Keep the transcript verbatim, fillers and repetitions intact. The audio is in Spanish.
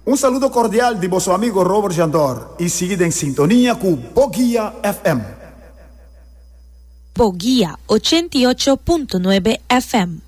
Un saludo cordial de vuestro amigo Robert Jandor y seguid en sintonía con Boguía F M. Boguía ochenta y ocho punto nueve F M.